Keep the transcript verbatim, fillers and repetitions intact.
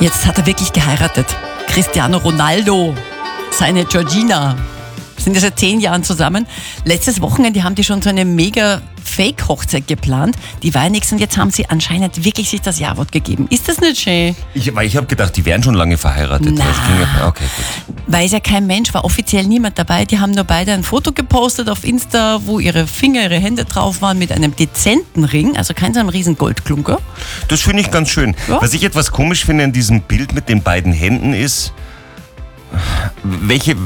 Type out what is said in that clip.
Jetzt hat er wirklich geheiratet. Cristiano Ronaldo, seine Georgina, sind ja seit zehn Jahren zusammen. Letztes Wochenende haben die schon so eine mega Fake-Hochzeit geplant. Die war ja nichts und jetzt haben sie anscheinend wirklich sich das Ja-Wort gegeben. Ist das nicht schön? Ich, weil ich habe gedacht, die wären schon lange verheiratet. Na. Das ging ja, okay, gut. Weiß ja kein Mensch, war offiziell niemand dabei. Die haben nur beide ein Foto gepostet auf Insta, wo ihre Finger, ihre Hände drauf waren mit einem dezenten Ring, also kein so einem riesen Goldklunker. Das finde ich ganz schön. Ja. Was ich etwas komisch finde in diesem Bild mit den beiden Händen ist, welche